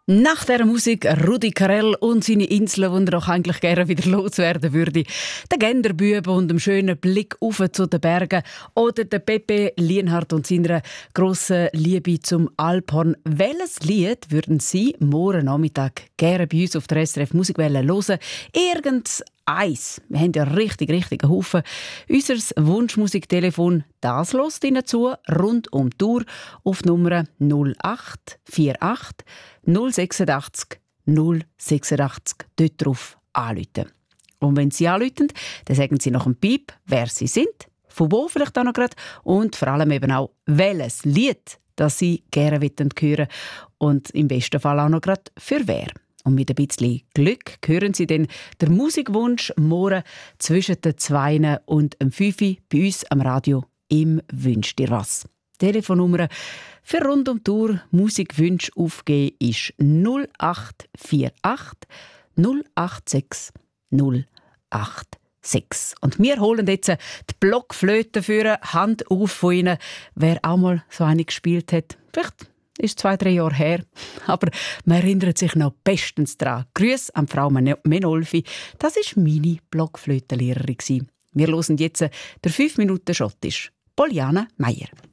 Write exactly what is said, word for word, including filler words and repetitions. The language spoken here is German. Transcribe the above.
Nach dieser Musik Rudi Carrell und seine Inseln, die er doch eigentlich gerne wieder loswerden würde. Der Genderbübe und dem schönen Blick auf zu den Bergen. Oder der Pepe Lienhardt und seiner grossen Liebe zum Alphorn. Welches Lied würden Sie morgen Nachmittag gerne bei uns auf der S R F Musikwelle hören? Irgendeins. Wir haben ja richtig, richtig einen Haufen. Unser Wunschmusiktelefon, das lässt Ihnen zu, rund um die Tour auf die Nummer null acht vier acht null sechsundachtzig null sechsundachtzig. Dort drauf anrufen. Und wenn Sie anrufen, dann sagen Sie nach dem Piep, wer Sie sind, von wo vielleicht auch noch gerade und vor allem eben auch, welches Lied das Sie gerne hören wollen und im besten Fall auch noch gerade für wer. Und mit ein bisschen Glück hören Sie dann den Musikwunsch morgen zwischen den zwei und dem fünf bei uns am Radio im «Wünsch dir was». Telefonnummer für rund um die Tour Musikwünsche aufgeben ist null acht vier acht null acht sechs null acht sechs. Und wir holen jetzt die Blockflöte für Hand auf von Ihnen. Wer auch mal so eine gespielt hat, vielleicht ist zwei, drei Jahre her, aber man erinnert sich noch bestens daran. Grüß an Frau Menolfi, das war meine Blockflötenlehrerin. Wir hören jetzt der fünf Minuten Schottisch. Poliana Meier.